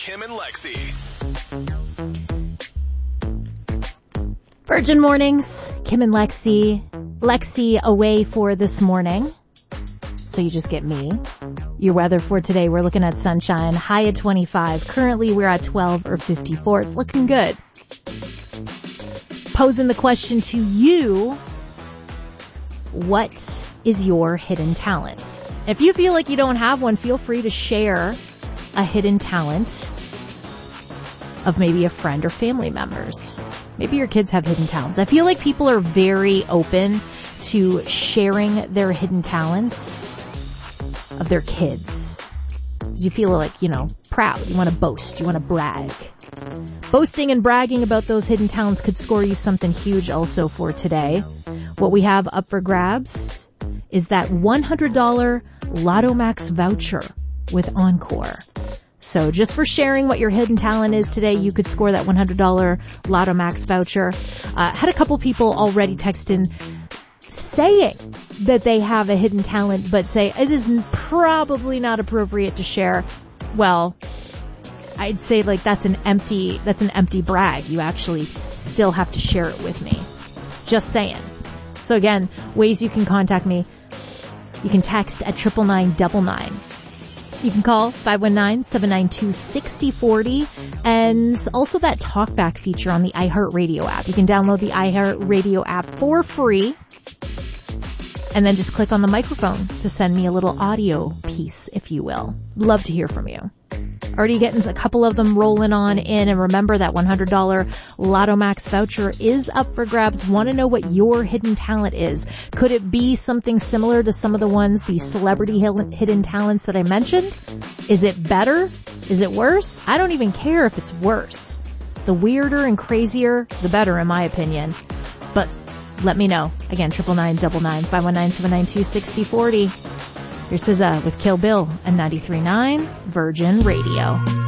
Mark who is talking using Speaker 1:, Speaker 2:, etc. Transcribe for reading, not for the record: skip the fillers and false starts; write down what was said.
Speaker 1: Kim and Lexi.
Speaker 2: Virgin Mornings, Kim and Lexi. Lexi away for this morning, so you just get me. Your weather for today, we're looking at sunshine, high at 25. Currently, we're at 12 or 54. It's looking good. Posing the question to you, what is your hidden talent? If you feel like you don't have one, feel free to share a hidden talent of maybe a friend or family members. Maybe your kids have hidden talents. I feel like people are very open to sharing their hidden talents of their kids. Because you feel like, proud. You want to boast. You want to brag. Boasting and bragging about those hidden talents could score you something huge also for today. What we have up for grabs is that $100 Lotto Max voucher with Encore. So just for sharing what your hidden talent is today, you could score that $100 Lotto Max voucher. Had a couple people already text in saying that they have a hidden talent, but say it is probably not appropriate to share. Well, I'd say like that's an empty brag. You actually still have to share it with me. Just saying. So again, ways you can contact me. You can text at 99999. You can call 519-792-6040, and also that talkback feature on the iHeartRadio app. You can download the iHeartRadio app for free, and then just click on the microphone to send me a little audio piece, if you will. Love to hear from you. Already getting a couple of them rolling on in, and remember that $100 Lotto Max voucher is up for grabs. Want to know what your hidden talent is? Could it be something similar to some of the ones, the celebrity hidden talents that I mentioned? Is it better? Is it worse? I don't even care if it's worse. The weirder and crazier, the better in my opinion. But let me know. Again, 99999, 519-792-6040. Here's SZA with Kill Bill and 93.9 Virgin Radio.